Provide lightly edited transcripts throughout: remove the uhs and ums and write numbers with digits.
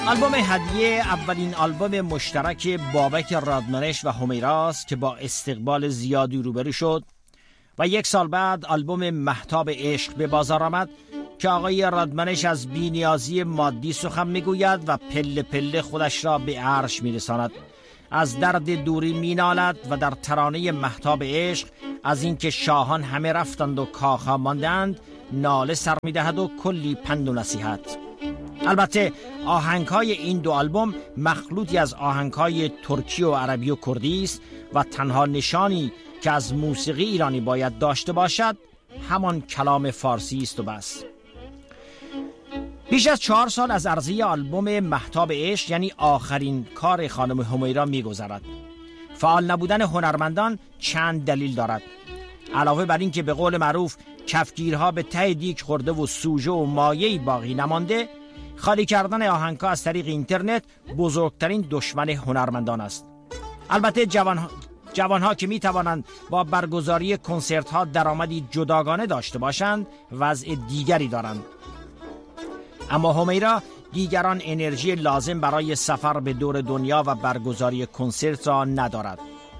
آلبوم هدیه اولین آلبوم مشترک بابک رادمنش و همیراست که با استقبال زیادی روبرو شد و 1 سال بعد آلبوم مهتاب عشق به بازار آمد که آقای رادمنش از بی‌نیازی مادی سخن میگوید و پله پله خودش را به عرش میرساند. از درد دوری مینالد و در ترانه مهتاب عشق از اینکه شاهان همه رفتند و کاخا ماندند ناله سر میدهد و کلی پند و نصیحت. البته آهنگ‌های این دو آلبوم مخلوطی از آهنگ‌های ترکی و عربی و کردی است و تنها نشانی که از موسیقی ایرانی باید داشته باشد همان کلام فارسی است و بس. بیش از 4 سال از عرضه آلبوم مهتاب عشق یعنی آخرین کار خانم همیرا می‌گذرد. فعال نبودن هنرمندان چند دلیل دارد. علاوه بر این که به قول معروف کفگیرها به ته دیگ خورده و سوژه و مایه‌ای باقی نمانده، خالی کردن آهنگ‌ها از طریق اینترنت بزرگترین دشمن هنرمندان است. البته جوانها که می‌توانند با برگزاری کنسرت‌ها درآمدی جداگانه داشته باشند وضع دیگری دارند. اما همیرا دیگران انرژی لازم برای سفر به دور دنیا و برگزاری کنسرت را ندارد.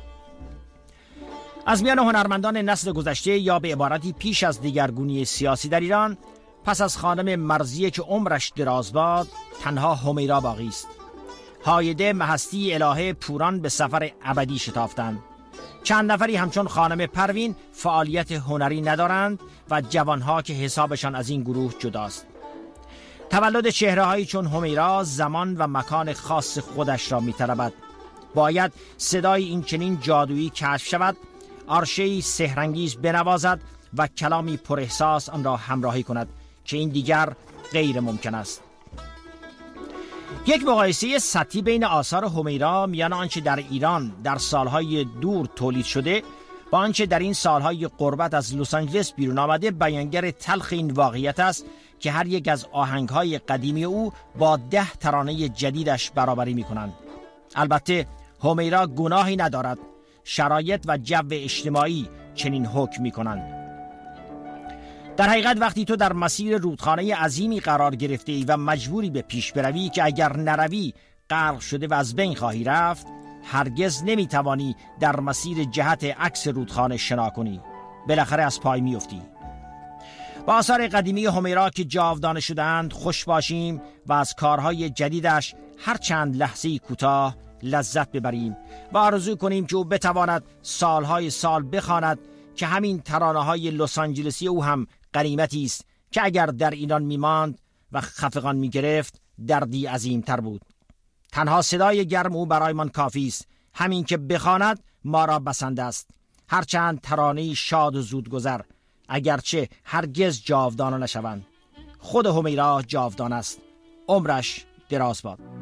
از میان هنرمندان نسل گذشته یا به عبارتی پیش از دیگرگونی سیاسی در ایران، پس از خانم مرضیه که عمرش دراز باد تنها همیرا باقی است. هایده، مهستی، الهه، پوران به سفر ابدی شتافتند. چند نفری همچون خانم پروین فعالیت هنری ندارند و جوانها که حسابشان از این گروه جداست. تولد چهره‌هایی چون همیرا زمان و مکان خاص خودش را می‌طلبد. باید صدای این چنین جادویی کشف شود، آرشه‌ای سحرانگیز بنوازد و کلامی پر احساس آن را همراهی کند که این دیگر غیر ممکن است. یک مقایسه سطحی بین آثار همیرا میان آنچه در ایران در سالهای دور تولید شده با آنچه در این سالهای غربت از لس آنجلس بیرون آمده بیانگر تلخ این واقعیت است که هر یک از آهنگهای قدیمی او با 10 ترانه جدیدش برابری می‌کنند. البته همیرا گناهی ندارد، شرایط و جو اجتماعی چنین حکم می‌کنند. در حقیقت وقتی تو در مسیر رودخانه عظیمی قرار گرفته ای و مجبوری به پیش بروی که اگر نروی غرق شده و از بین خواهی رفت، هرگز نمیتوانی در مسیر جهت عکس رودخانه شنا کنی. بالاخره از پای میفتی. با آثار قدیمی همیرا که جاودانه شدند خوش باشیم و از کارهای جدیدش هر چند لحظه‌ای کوتاه لذت ببریم و آرزو کنیم که او بتواند سالهای سال بخواند که همین ترانه‌های لس آنجلسی او هم غنیمتی است که اگر در ایران میماند و خفقان میگرفت دردی عظیمتر بود. تنها صدای گرم او برایمان کافی است. همین که بخواند ما را بسنده است. هرچند ترانه‌ای شاد و زودگذر، اگرچه هرگز جاودانه نشوند. خود همیرا جاودانه است. عمرش دراز باد.